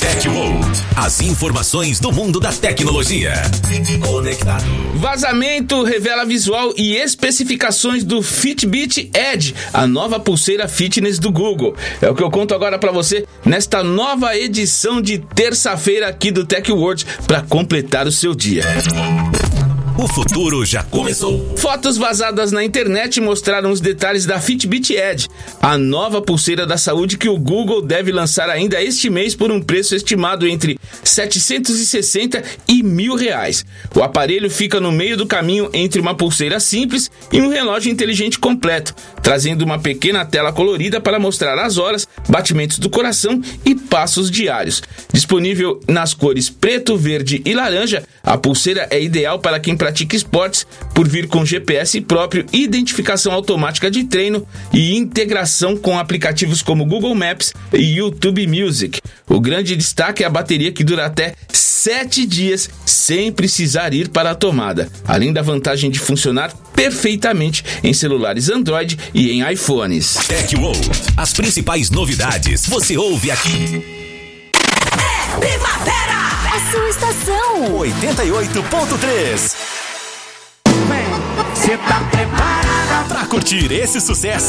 Tech World. As informações do mundo da tecnologia. Conectado. Vazamento revela visual e especificações do Fitbit Edge, a nova pulseira fitness do Google. É o que eu conto agora pra você nesta nova edição de terça-feira aqui do Tech World para completar o seu dia. O futuro já começou. Fotos vazadas na internet mostraram os detalhes da Fitbit Edge, a nova pulseira da saúde que o Google deve lançar ainda este mês por um preço estimado entre R$760 e R$1.000. O aparelho fica no meio do caminho entre uma pulseira simples e um relógio inteligente completo, trazendo uma pequena tela colorida para mostrar as horas, batimentos do coração e passos diários. Disponível nas cores preto, verde e laranja, a pulseira é ideal para quem pratica esportes por vir com GPS próprio, identificação automática de treino e integração com aplicativos como Google Maps e YouTube Music. O grande destaque é a bateria que dura até 7 dias sem precisar ir para a tomada, além da vantagem de funcionar perfeitamente em celulares Android e em iPhones. Tech World, as principais novidades você ouve aqui. É primavera! A sua estação 88.3. Você tá preparada Pra curtir esse sucesso?